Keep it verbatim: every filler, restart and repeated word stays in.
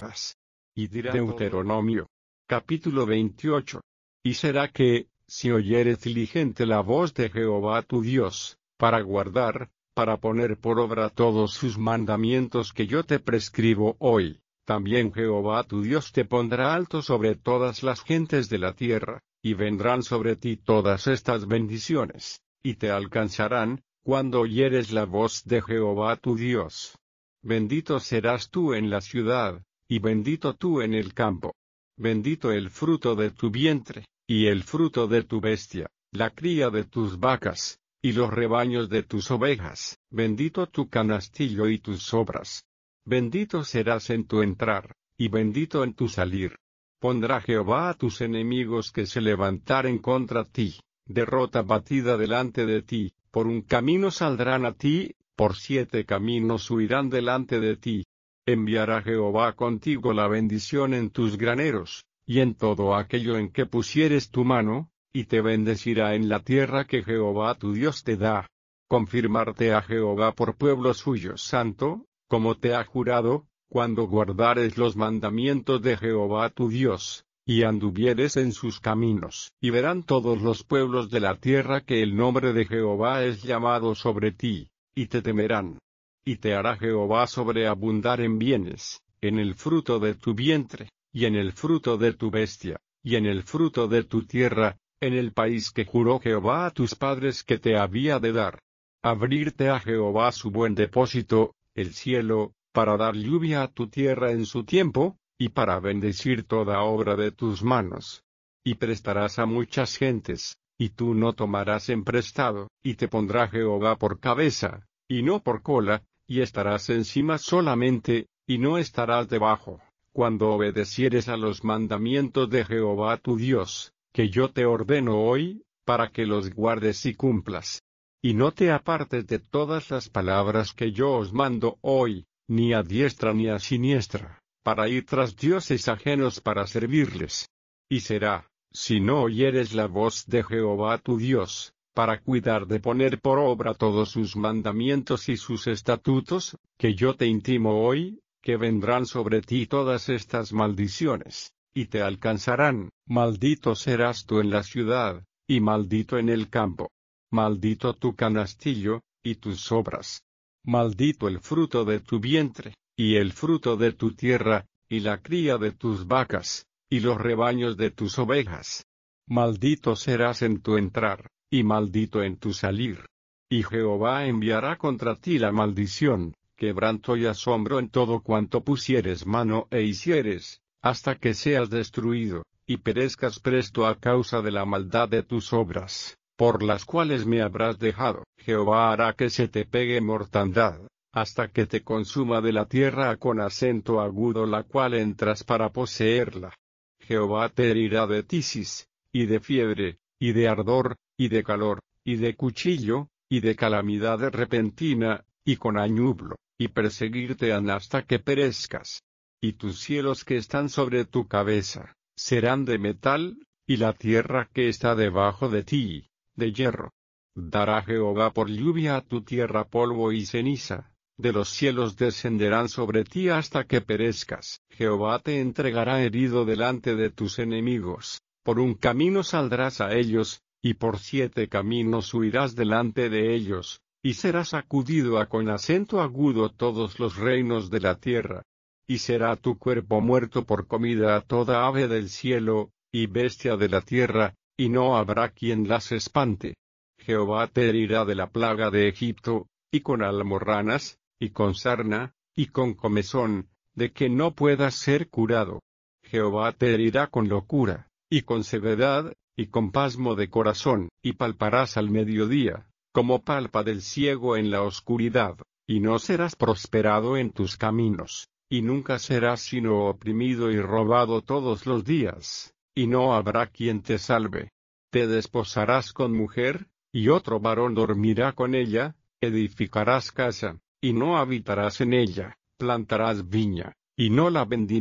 ovejas. Y dirá Deuteronomio, capítulo veintiocho. Y será que, si oyeres diligente la voz de Jehová tu Dios, para guardar, para poner por obra todos sus mandamientos que yo te prescribo hoy, también Jehová tu Dios te pondrá alto sobre todas las gentes de la tierra, y vendrán sobre ti todas estas bendiciones, y te alcanzarán, cuando oyeres la voz de Jehová tu Dios. Bendito serás tú en la ciudad, y bendito tú en el campo. Bendito el fruto de tu vientre, y el fruto de tu bestia, la cría de tus vacas, y los rebaños de tus ovejas, bendito tu canastillo y tus sobras. Bendito serás en tu entrar, y bendito en tu salir. Pondrá Jehová a tus enemigos que se levantaren contra ti, derrota batida delante de ti, por un camino saldrán a ti, por siete caminos huirán delante de ti. Enviará Jehová contigo la bendición en tus graneros, y en todo aquello en que pusieres tu mano, y te bendecirá en la tierra que Jehová tu Dios te da. Confirmarte a Jehová por pueblo suyo santo, como te ha jurado, cuando guardares los mandamientos de Jehová tu Dios, y anduvieres en sus caminos. Y verán todos los pueblos de la tierra que el nombre de Jehová es llamado sobre ti, y te temerán. Y te hará Jehová sobreabundar en bienes, en el fruto de tu vientre, y en el fruto de tu bestia, y en el fruto de tu tierra, en el país que juró Jehová a tus padres que te había de dar. Abrirte a Jehová su buen depósito, el cielo, para dar lluvia a tu tierra en su tiempo, y para bendecir toda obra de tus manos. Y prestarás a muchas gentes, y tú no tomarás en prestado, y te pondrá Jehová por cabeza, y no por cola, y estarás encima solamente, y no estarás debajo, cuando obedecieres a los mandamientos de Jehová tu Dios, que yo te ordeno hoy, para que los guardes y cumplas. Y no te apartes de todas las palabras que yo os mando hoy, ni a diestra ni a siniestra, para ir tras dioses ajenos para servirles. Y será, si no oyeres la voz de Jehová tu Dios, para cuidar de poner por obra todos sus mandamientos y sus estatutos, que yo te intimo hoy, que vendrán sobre ti todas estas maldiciones, y te alcanzarán. Maldito serás tú en la ciudad, y maldito en el campo. Maldito tu canastillo, y tus sobras. Maldito el fruto de tu vientre, y el fruto de tu tierra, y la cría de tus vacas, y los rebaños de tus ovejas. Maldito serás en tu entrar, y maldito en tu salir. Y Jehová enviará contra ti la maldición, quebranto y asombro en todo cuanto pusieres mano e hicieres, hasta que seas destruido, y perezcas presto a causa de la maldad de tus obras, por las cuales me habrás dejado. Jehová hará que se te pegue mortandad, hasta que te consuma de la tierra con acento agudo la cual entras para poseerla. Jehová te herirá de tisis, y de fiebre, y de ardor, y de calor, y de cuchillo, y de calamidad repentina, y con añublo, y perseguirte han hasta que perezcas. Y tus cielos que están sobre tu cabeza, serán de metal, y la tierra que está debajo de ti, de hierro. Dará Jehová por lluvia a tu tierra polvo y ceniza, de los cielos descenderán sobre ti hasta que perezcas. Jehová te entregará herido delante de tus enemigos, por un camino saldrás a ellos, y por siete caminos huirás delante de ellos, y serás sacudido a con acento agudo todos los reinos de la tierra. Y será tu cuerpo muerto por comida a toda ave del cielo, y bestia de la tierra, y no habrá quien las espante. Jehová te herirá de la plaga de Egipto, y con almorranas, y con sarna, y con comezón, de que no puedas ser curado. Jehová te herirá con locura, y con ceguedad, y con pasmo de corazón, y palparás al mediodía, como palpa del ciego en la oscuridad, y no serás prosperado en tus caminos, y nunca serás sino oprimido y robado todos los días, y no habrá quien te salve. Te desposarás con mujer, y otro varón dormirá con ella, edificarás casa, y no habitarás en ella, plantarás viña, y no la vendirás.